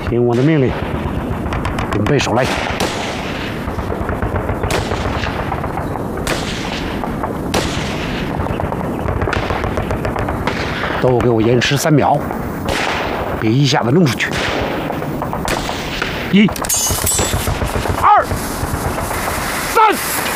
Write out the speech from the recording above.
听我的命令，准备手雷。都给我延迟3秒，别一下子扔出去。1、2、3。